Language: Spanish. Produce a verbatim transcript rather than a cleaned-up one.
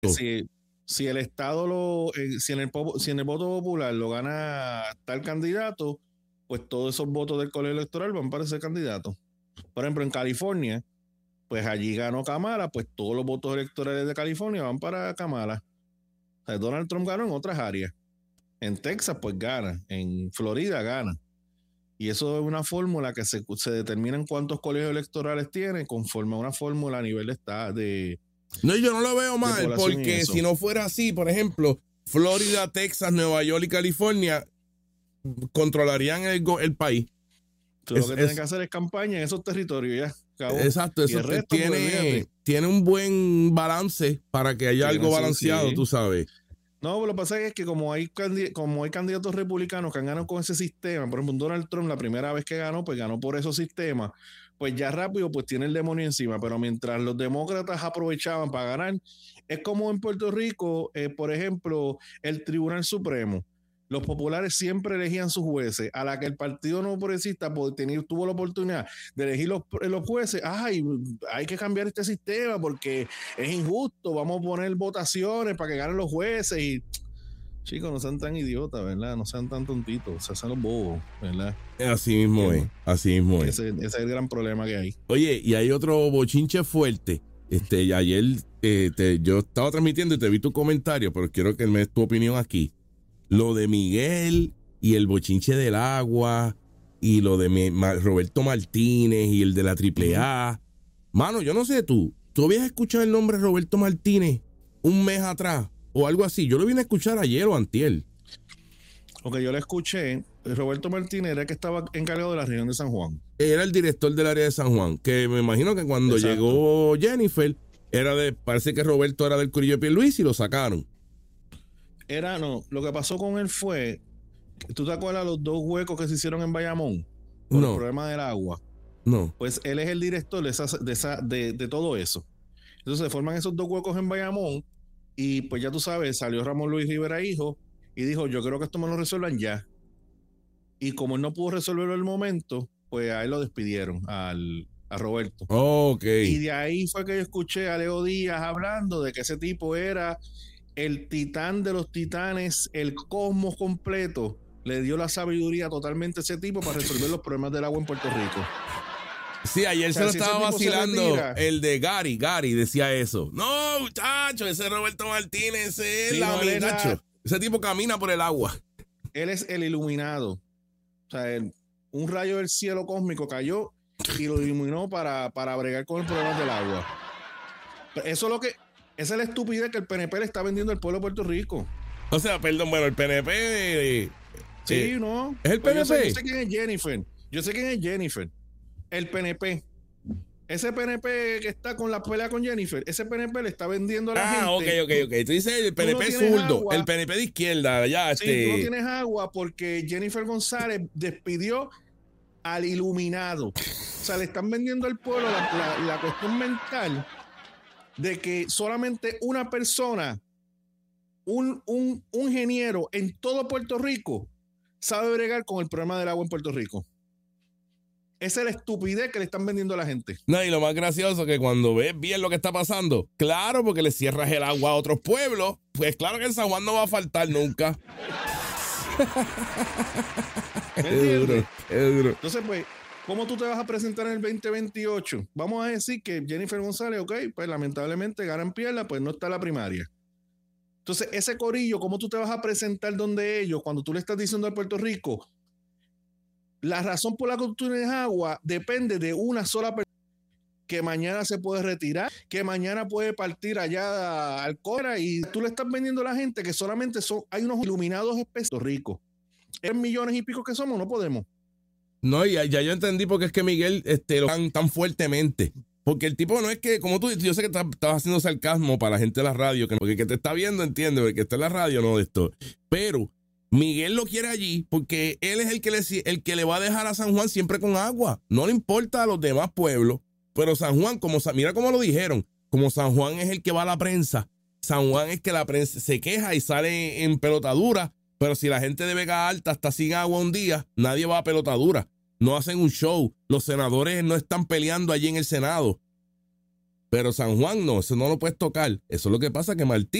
Si, si el Estado lo, eh, si, en el, si en el voto popular lo gana tal candidato, pues todos esos votos del colegio electoral van para ese candidato. Por ejemplo, en California, pues allí ganó Kamala, pues todos los votos electorales de California van para Kamala. O sea, Donald Trump ganó en otras áreas. En Texas, pues gana. En Florida gana. Y eso es una fórmula que se, se determinan cuántos colegios electorales tiene conforme a una fórmula a nivel de, de No, yo no lo veo mal, porque si no fuera así, por ejemplo, Florida, Texas, Nueva York y California controlarían el, el país. Entonces, es, lo que tienen que hacer es campaña en esos territorios ya. Acabó. Exacto, eso resto, tiene, pues, tiene un buen balance para que haya algo balanceado, sí. Tú sabes. No, pero lo que pasa es que como hay, como hay candidatos republicanos que han ganado con ese sistema, por ejemplo, Donald Trump la primera vez que ganó, pues ganó por esos sistemas, pues ya rápido pues tiene el demonio encima, pero mientras los demócratas aprovechaban para ganar, es como en Puerto Rico, eh, por ejemplo, el Tribunal Supremo. Los populares siempre elegían sus jueces, a la que el Partido No Progresista tuvo la oportunidad de elegir los, los jueces. Ay, hay que cambiar este sistema porque es injusto, vamos a poner votaciones para que ganen los jueces. Y chicos, no sean tan idiotas, ¿verdad? No sean tan tontitos, se hacen los bobos, ¿verdad? Así mismo es, así mismo es. Ese, ese es el gran problema que hay. Oye, y hay otro bochinche fuerte. Este, ayer eh, te, yo estaba transmitiendo y te vi tu comentario, pero quiero que me des tu opinión aquí. Lo de Miguel y el bochinche del agua y lo de mi, ma, Roberto Martínez y el de la triple A. Uh-huh. Mano, yo no sé tú, ¿tú habías escuchado el nombre Roberto Martínez un mes atrás o algo así? Yo lo vine a escuchar ayer o antier. Ok, yo lo escuché. Roberto Martínez era el que estaba encargado de la región de San Juan. Era el director del área de San Juan, que me imagino que cuando Exacto. llegó Jennifer, era de, parece que Roberto era del corillo de Pierluisi y lo sacaron. Era, no, lo que pasó con él fue, ¿tú te acuerdas los dos huecos que se hicieron en Bayamón? Por no. el problema del agua. No. Pues él es el director de, esa, de, esa, de, de todo eso. Entonces se forman esos dos huecos en Bayamón y pues ya tú sabes, salió Ramón Luis Rivera hijo y dijo, yo creo que esto me lo resuelvan ya. Y como él no pudo resolverlo al momento, pues a él lo despidieron, al, a Roberto. Oh, ok. Y de ahí fue que yo escuché a Leo Díaz hablando de que ese tipo era el titán de los titanes, el cosmos completo, le dio la sabiduría totalmente a ese tipo para resolver los problemas del agua en Puerto Rico. Sí, ayer o sea, se lo si estaba vacilando el de Gary, Gary decía eso. No, muchacho, ese Roberto Martínez, ese es sí, la, no, la... ese tipo camina por el agua. Él es el iluminado. O sea, él, un rayo del cielo cósmico cayó y lo iluminó para, para bregar con el problema del agua. Eso es lo que... Esa es la estupidez que el P N P le está vendiendo al pueblo de Puerto Rico. O sea, perdón, bueno, el P N P... Eh, sí, eh, ¿no? ¿Es el P N P? Yo sé, yo sé quién es Jennifer. Yo sé quién es Jennifer. El P N P. Ese P N P que está con la pelea con Jennifer, ese P N P le está vendiendo a la ah, gente. Ah, ok, ok, ok. Tú dices el P N P no zurdo, agua. El P N P de izquierda, ya. Sí, este... tú no tienes agua porque Jennifer González despidió al iluminado. O sea, le están vendiendo al pueblo la, la, la cuestión mental de que solamente una persona, un, un, un ingeniero en todo Puerto Rico sabe bregar con el problema del agua en Puerto Rico. Esa es la estupidez que le están vendiendo a la gente. No, y lo más gracioso es que cuando ves bien lo que está pasando, claro, porque le cierras el agua a otros pueblos, pues claro que en San Juan no va a faltar nunca. Es duro, es duro. Entonces, pues, ¿cómo tú te vas a presentar en el veinte veintiocho? Vamos a decir que Jennifer González, ok, pues lamentablemente ganan pierna, pues no está la primaria. Entonces, ese corillo, ¿cómo tú te vas a presentar donde ellos cuando tú le estás diciendo a Puerto Rico? La razón por la que tú tienes agua depende de una sola persona que mañana se puede retirar, que mañana puede partir allá al Cora y tú le estás vendiendo a la gente que solamente son, hay unos iluminados específicos ricos. ¿Es millones y pico que somos? No podemos. No, ya, ya yo entendí porque es que Miguel este, lo tan, tan fuertemente. Porque el tipo no es que, como tú dices, yo sé que estás estás haciendo sarcasmo para la gente de la radio, que, no, que, que te está viendo entiende, el que está en la radio no de esto. Pero Miguel lo quiere allí porque él es el que, le, el que le va a dejar a San Juan siempre con agua. No le importa a los demás pueblos, pero San Juan, como mira cómo lo dijeron, como San Juan es el que va a la prensa, San Juan es que la prensa se queja y sale en pelotadura, pero si la gente de Vega Alta está sin agua un día, nadie va a pelotadura. No hacen un show. Los senadores no están peleando allí en el Senado. Pero San Juan no, eso no lo puedes tocar. Eso es lo que pasa que Martín